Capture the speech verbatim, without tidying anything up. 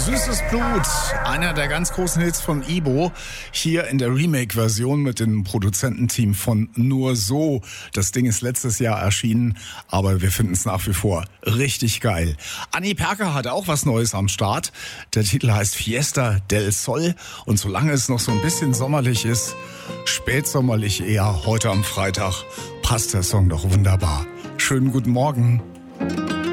Süßes Blut, einer der ganz großen Hits von Ibo, hier in der Remake-Version mit dem Produzententeam von Nur So. Das Ding ist letztes Jahr erschienen, aber wir finden es nach wie vor richtig geil. Anni Perker hat auch was Neues am Start. Der Titel heißt Fiesta del Sol und solange es noch so ein bisschen sommerlich ist, spätsommerlich eher, heute am Freitag, passt der Song doch wunderbar. Schönen guten Morgen.